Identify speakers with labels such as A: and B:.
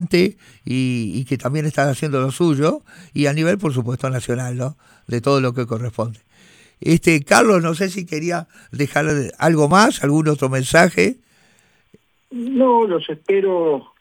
A: importante y que también están haciendo lo suyo, y a nivel, por supuesto, nacional, ¿no? De todo lo que corresponde. Carlos, no sé si quería dejar algo más, algún otro mensaje.
B: No, los espero